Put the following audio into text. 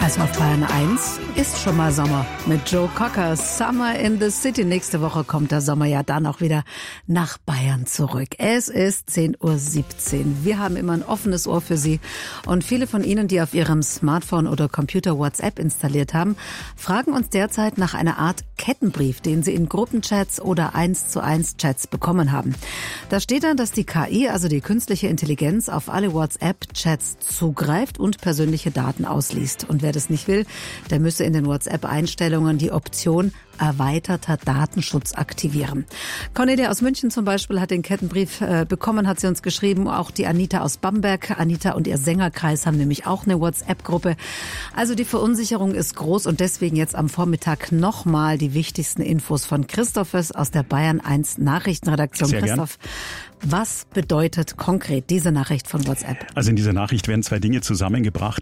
Also auf Bayern 1 ist schon mal Sommer mit Joe Cocker. Summer in the City. Nächste Woche kommt der Sommer ja dann auch wieder nach Bayern zurück. Es ist 10:17 Uhr. Wir haben immer ein offenes Ohr für Sie. Und viele von Ihnen, die auf Ihrem Smartphone oder Computer WhatsApp installiert haben, fragen uns derzeit nach einer Art Kettenbrief, den Sie in Gruppenchats oder 1:1 Chats bekommen haben. Da steht dann, dass die KI, also die künstliche Intelligenz, auf alle WhatsApp-Chats zugreift und persönliche Daten ausliest. Und wer das nicht will, der müsse in den WhatsApp-Einstellungen die Option erweiterter Datenschutz aktivieren. Cornelia aus München zum Beispiel hat den Kettenbrief bekommen, hat sie uns geschrieben. Auch die Anita aus Bamberg. Anita und ihr Sängerkreis haben nämlich auch eine WhatsApp-Gruppe. Also die Verunsicherung ist groß und deswegen jetzt am Vormittag nochmal die wichtigsten Infos von Christoph aus der Bayern 1 Nachrichtenredaktion. Sehr Christoph, was bedeutet konkret diese Nachricht von WhatsApp? Also in dieser Nachricht werden zwei Dinge zusammengebracht.